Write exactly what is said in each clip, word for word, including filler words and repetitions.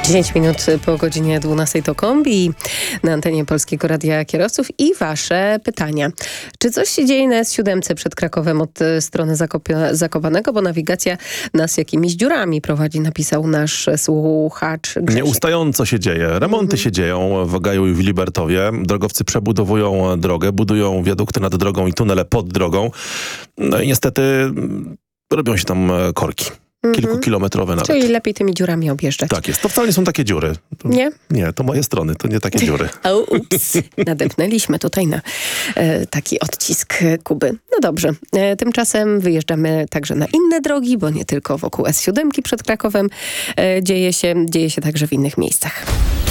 dziesięć minut po godzinie dwunastej to Kombi na antenie Polskiego Radia Kierowców i wasze pytania. Czy coś się dzieje na S siedem przed Krakowem od strony Zakopia- Zakopanego, bo nawigacja nas jakimiś dziurami prowadzi, napisał nasz słuchacz Grzesiek. Nieustająco się dzieje. Remonty mhm. się dzieją w Gaju i w Libertowie. Drogowcy przebudowują drogę, budują wiadukty nad drogą i tunele pod drogą. No i niestety robią się tam korki. Kilkukilometrowe nawet. Czyli lepiej tymi dziurami objeżdżać. Tak jest. To wcale nie są takie dziury. To, nie? Nie, to moje strony. To nie takie dziury. O, ups. Nadepnęliśmy tutaj na e, taki odcisk Kuby. No dobrze. E, tymczasem wyjeżdżamy także na inne drogi, bo nie tylko wokół S siedem przed Krakowem e, dzieje się, dzieje się także w innych miejscach.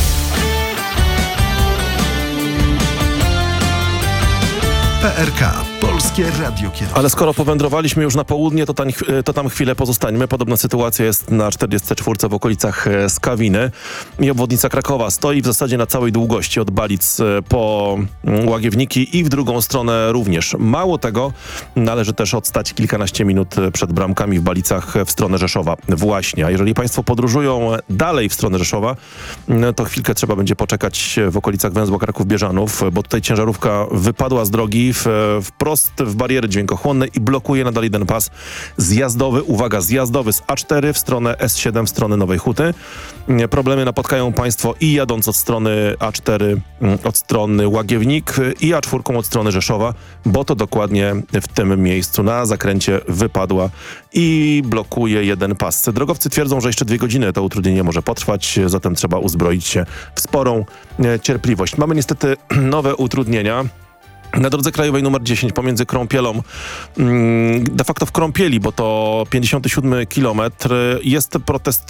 P R K. Polskie Radio Kierowców. Ale skoro powędrowaliśmy już na południe, to, tań, to tam chwilę pozostańmy. Podobna sytuacja jest na czterdziestej czwartej w okolicach Skawiny. I obwodnica Krakowa stoi w zasadzie na całej długości od Balic po Łagiewniki i w drugą stronę również. Mało tego, należy też odstać kilkanaście minut przed bramkami w Balicach w stronę Rzeszowa właśnie. A jeżeli państwo podróżują dalej w stronę Rzeszowa, to chwilkę trzeba będzie poczekać w okolicach węzła Kraków-Bieżanów, bo tutaj ciężarówka wypadła z drogi w, wprost w bariery dźwiękochłonne i blokuje nadal jeden pas zjazdowy. Uwaga, zjazdowy z A cztery w stronę S siedem, w stronę Nowej Huty. Problemy napotkają państwo i jadąc od strony A cztery, od strony Łagiewnik i A cztery od strony Rzeszowa, bo to dokładnie w tym miejscu na zakręcie wypadła i blokuje jeden pas. Drogowcy twierdzą, że jeszcze dwie godziny to utrudnienie może potrwać, zatem trzeba uzbroić się w sporą cierpliwość. Mamy niestety nowe utrudnienia. Na drodze krajowej numer dziesięć pomiędzy Krąpielą, de facto w Krąpieli, bo to pięćdziesiąty siódmy kilometr, jest protest